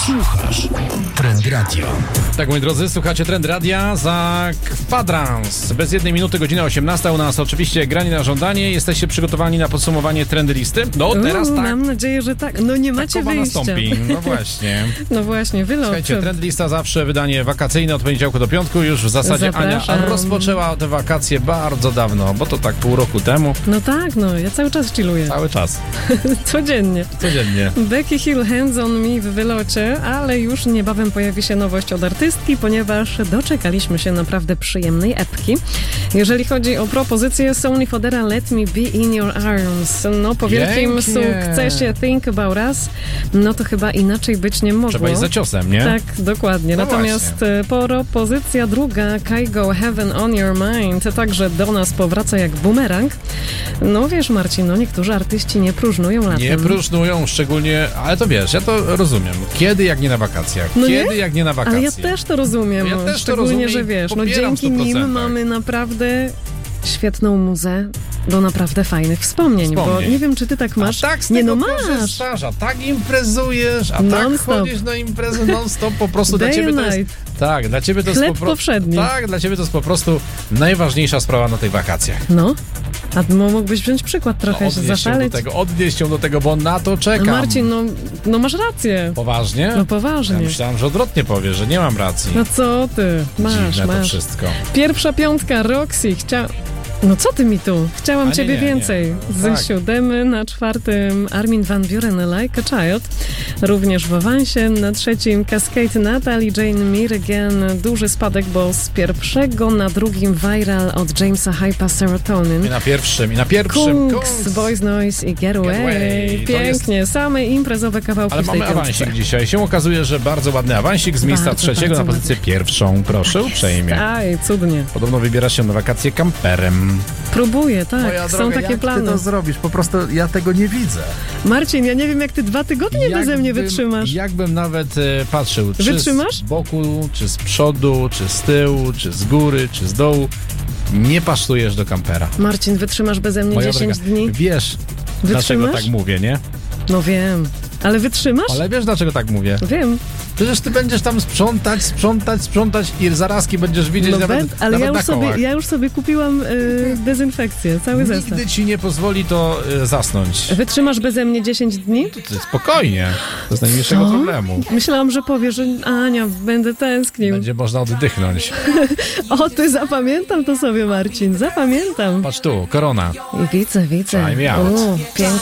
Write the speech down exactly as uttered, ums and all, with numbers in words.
Słuchasz Trend Radio. Tak, moi drodzy, słuchacie Trend Radia za kwadrans. Bez jednej minuty, godzina osiemnasta. U nas oczywiście granie na żądanie. Jesteście przygotowani na podsumowanie trendy listy? No, teraz Uuu, tak. Mam nadzieję, że tak. No nie macie Takowa wyjścia. nastąpi. No właśnie. No właśnie, wylot. Słuchajcie, Trend Lista zawsze wydanie wakacyjne od poniedziałku do piątku. Już w zasadzie Zapraszam. Ania rozpoczęła te wakacje bardzo dawno, bo to tak pół roku temu. No tak, no, ja cały czas chilluję. Cały czas. Codziennie. Codziennie. Becky Hill, Hands on Me w wylocie, ale już niebawem pojawi się nowość od artystki, ponieważ doczekaliśmy się naprawdę przyjemnej epki. Jeżeli chodzi o propozycję, Sony Fodera Let Me Be In Your Arms. No po wielkim Pięknie. sukcesie Think About Us, no to chyba inaczej być nie mogło. Trzeba iść za ciosem, nie? Tak, dokładnie. No Natomiast właśnie. propozycja druga, Kygo, Heaven on Your Mind, także do nas powraca jak bumerang. No wiesz, Marcin, no niektórzy artyści nie próżnują latem. Nie próżnują, szczególnie, ale to wiesz, ja to rozumiem. Kiedy jak nie na wakacjach? No Kiedy nie? jak nie na wakacje? Ale ja też to rozumiem. Ja też to Szczególnie, rozumiem że i wiesz, no popieram dzięki w stu nim procentach. mamy naprawdę świetną muzę do naprawdę fajnych wspomnień, bo Wspomnień. nie wiem, czy ty tak masz. A tak z nie tego no masz. korzystasz, a tak imprezujesz, a tak Non-stop. chodzisz na imprezę non-stop, po prostu dla Day ciebie and to jest... night. Tak, dla ciebie to jest Chleb po prostu... powszedni. Tak, dla ciebie to jest po prostu najważniejsza sprawa na tych wakacjach. No, a mo- mógłbyś wziąć przykład trochę, No, się odnieść się zaszaleć. do tego, odnieść się do tego, bo na to No, czekam. Marcin, no, no masz rację. Poważnie? No poważnie. Ja myślałem, że odwrotnie powiesz, że nie mam racji. No co ty? Masz, Dziwne to masz. wszystko. Pierwsza piątka, Roxy, chcia... No co ty mi tu? Chciałam A nie, ciebie nie, nie. więcej. Z Tak. siódemy na czwartym Armin van Buuren, Like a Child. Również w awansie. Na trzecim Cascade, Natalie Jane Mirgen. Duży spadek, bo z pierwszego na drugim Viral od Jamesa Hype'a, Serotonin. I na pierwszym, i na pierwszym. Kungs, Boys Noise i Get Away. Get Away. To Pięknie. Same imprezowe kawałki Ale w tej mamy piątce. awansik dzisiaj. Się okazuje, że bardzo ładny awansik z miejsca Bardzo, trzeciego bardzo na pozycję pierwszą. Proszę uprzejmie. Aj, cudnie. Podobno wybierasz się na wakacje kamperem. Próbuję, tak. Moja Są droga, takie jak plany. ty to zrobisz? Po prostu ja tego nie widzę. Marcin, ja nie wiem, jak ty dwa tygodnie beze mnie Jakbym- wytrzymasz. Jakbym nawet e, patrzył, czy Wytrzymasz? z boku, czy z przodu, czy z tyłu, czy z góry, czy z dołu, nie pasujesz do kampera. Marcin, wytrzymasz beze mnie Moja dziesięć droga, dni? Wiesz, dlaczego Wytrzymasz? tak mówię, nie? No wiem. Ale wytrzymasz? Ale wiesz, dlaczego tak mówię? Wiem. Przecież ty będziesz tam sprzątać, sprzątać, sprzątać i zarazki będziesz widzieć No nawet, bet, ale nawet ja na już, sobie, kołach. ja już sobie kupiłam y, dezynfekcję, cały zestaw. Nigdy ci nie pozwoli to y, zasnąć. Wytrzymasz beze mnie dziesięć dni? Ty, spokojnie, to jest najmniejszego Co? problemu. Myślałam, że powiesz, że Ania, będę tęsknił. Będzie można oddychnąć. O, ty zapamiętam to sobie, Marcin, zapamiętam. Patrz tu, korona. I widzę, widzę. Time out. O, pięknie.